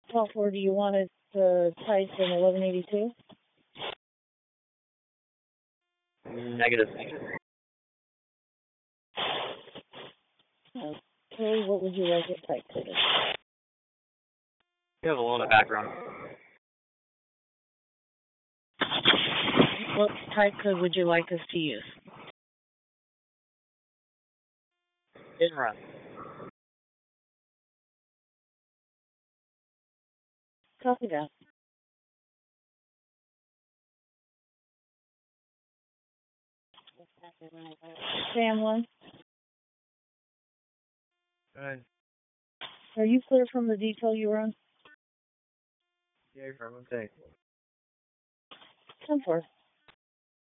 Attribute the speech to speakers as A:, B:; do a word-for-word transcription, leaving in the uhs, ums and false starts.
A: twelve four, do you want it uh, typed in eleven eighty-two?
B: Negative.
A: Okay, what would you like it typed to?
B: You have a little background.
A: What type code would you like us to use?
B: In run.
A: Copy that. Sam one.
B: Alright.
A: Are you clear from the detail you run?
B: Yeah, you're from. Okay.
A: ten four.